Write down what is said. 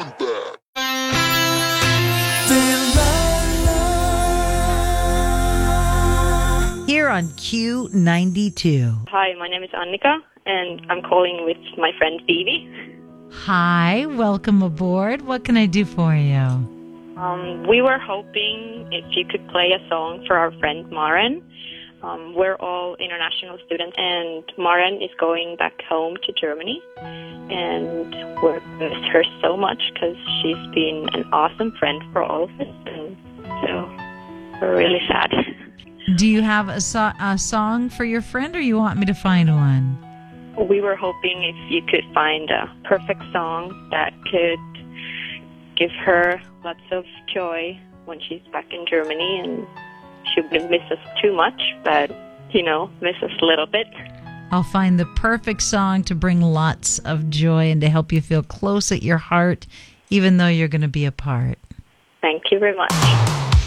want that. Here on Q92. Hi, my name is Annika, and I'm calling with my friend Phoebe. Hi, welcome aboard. What can I do for you? We were hoping if you could play a song for our friend Maren. We're all international students, and Maren is going back home to Germany. And we're miss her so much because she's been an awesome friend for all of us. And so we're really sad. Do you have a song for your friend, or you want me to find one? We were hoping if you could find a perfect song that could give her lots of joy when she's back in Germany, and she wouldn't miss us too much, but, miss us a little bit. I'll find the perfect song to bring lots of joy and to help you feel close at your heart, even though you're going to be apart. Thank you very much.